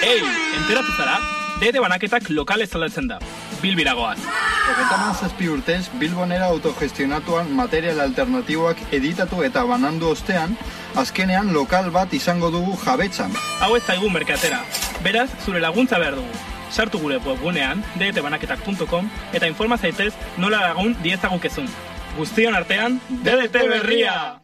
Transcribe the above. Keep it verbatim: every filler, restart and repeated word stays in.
Ei, enteratu zara? D D T banaketak lokal ezaldatzen da. Bilbiragoaz. Hogeita hamazazpi urtez, Bilbonera autogestionatuan material alternatiboak editatu eta banandu ostean, azkenean lokal bat izango dugu jabetzan. Hau ez zaigu merkatera. Beraz, zure laguntza behar dugu. Sartu gure webgunean d d t banaketak puntu com eta informa zaitez nola lagun diezagukezun. Guztion artean, D D T berria!